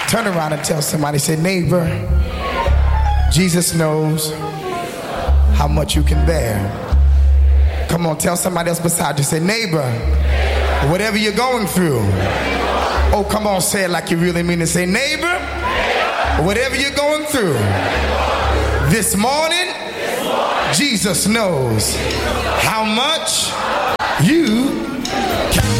Turn around and tell somebody, say, neighbor, Jesus knows how much you can bear. Come on, tell somebody else beside you, say, neighbor, whatever you're going through. Oh, come on, say it like you really mean it. Say, neighbor, whatever you're going through, this morning, Jesus knows how much you can